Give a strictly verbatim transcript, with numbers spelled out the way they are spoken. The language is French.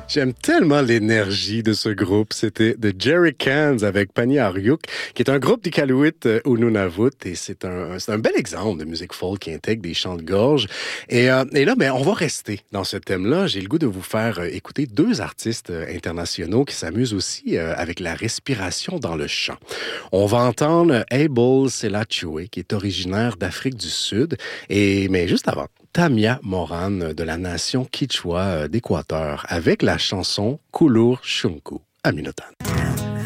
J'aime tellement l'énergie de ce groupe. C'était The Jerry Cans avec Pani Aryuk, qui est un groupe d'Iqaluit euh, au Nunavut. Et c'est un, c'est un bel exemple de musique folk qui intègre des chants de gorge. Et, euh, et là, ben, on va rester dans ce thème-là. J'ai le goût de vous faire euh, écouter deux artistes euh, internationaux qui s'amusent aussi euh, avec la respiration dans le chant. On va entendre Abel Selachiwe, qui est originaire d'Afrique du Sud. Et, mais juste avant, Tamia Moran de la nation Kichwa d'Équateur avec la chanson Kulur Shunku à Minotan.